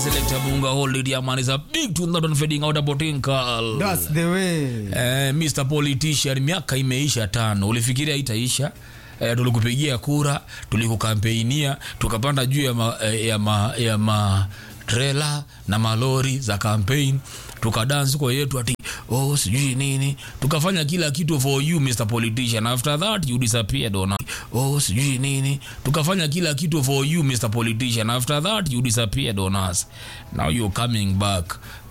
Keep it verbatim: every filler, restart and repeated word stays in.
Selector Bunga Holiday man is a big tune that on fading out about Tinkal. That's the way. Eh, Mister Politician, miaka imeisha tano. Ulifikiria itaisha? Eh, tulikupigia kura, tulikukampeinia, tukapanda juu ya ma, ya ma, ya ma trailer na malori za campaign, tukadance kwa yetu ati oh sijui nini, tukafanya kila kitu for you Mister Politician. After that you disappeared on oh sijui nini, tukafanya kila kitu for you Mister Politician. After that you disappeared on us. Now you're coming back.